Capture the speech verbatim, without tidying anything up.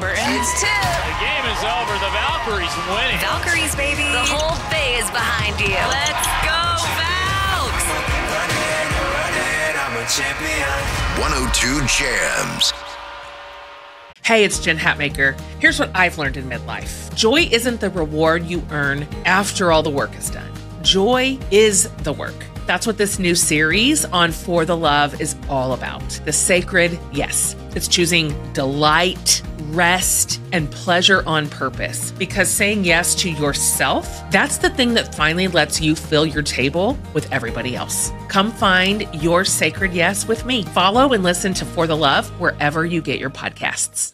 over. It's two. The game is over. The Valkyries winning. Valkyries, baby. The whole bay is behind you. Let's go, Valks! one oh two Jams. Hey, it's Jen Hatmaker. Here's what I've learned in midlife. Joy isn't the reward you earn after all the work is done. Joy is the work. That's what this new series on For the Love is all about. The sacred yes. It's choosing delight, rest, and pleasure on purpose. Because saying yes to yourself, that's the thing that finally lets you fill your table with everybody else. Come find your sacred yes with me. Follow and listen to For the Love wherever you get your podcasts.